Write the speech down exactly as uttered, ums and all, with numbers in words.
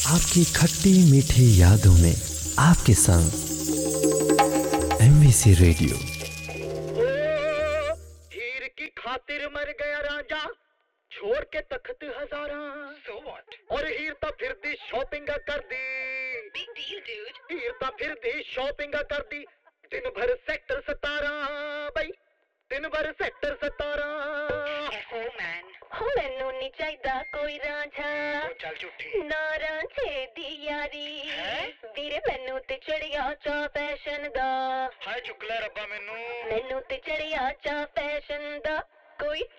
आपकी खट्टी मीठी यादों में आपके संग एमबीसी रेडियो। हीर की खातिर मर गया राजा, छोड़ के तख्त हजारा। So what? और हीर तो फिर दी शॉपिंग कर दी। Big deal, dude. हीर तो फिर दी शॉपिंग कर दी। दिन भर सेक्टर सतारा बई, दिन भर सेक्टर सतारा। F O man. हो मैनू नहीं चाहिदा कोई रांझा, ਉਹ ਚੱਲ ਝੂਠੀ। ना रांझे दी यारी। ਹੈਂ? ਵੀਰੇ ਮੈਨੂੰ ਤੇ ਚੜਿਆ ਚਾ ਫੈਸ਼ਨ ਦਾ, ਹਾਏ ਚੁੱਕ ਲੈ ਰੱਬਾ ਮੈਨੂੰ। ਮੈਨੂੰ ਤੇ ਚੜਿਆ ਚਾ ਫੈਸ਼ਨ ਦਾ। ਕੋਈ